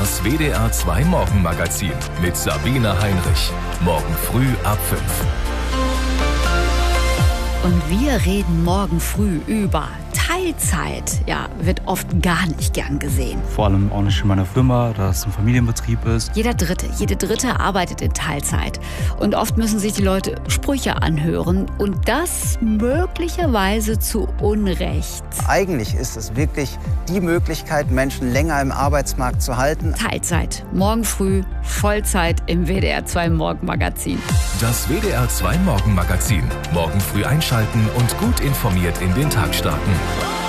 Das WDR 2 Morgenmagazin mit Sabine Heinrich. Morgen früh ab 5. Und wir reden morgen früh über Teilzeit. Ja, wird oft gar nicht gern gesehen. Vor allem auch nicht in meiner Firma, da es ein Familienbetrieb ist. Jede Dritte arbeitet in Teilzeit. Und oft müssen sich die Leute Sprüche anhören. Und das möglicherweise zu Unrecht. Eigentlich ist es wirklich die Möglichkeit, Menschen länger im Arbeitsmarkt zu halten. Teilzeit. Morgen früh Vollzeit im WDR 2 Morgenmagazin. Das WDR 2 Morgenmagazin. Morgen früh einschalten und gut informiert in den Tag starten.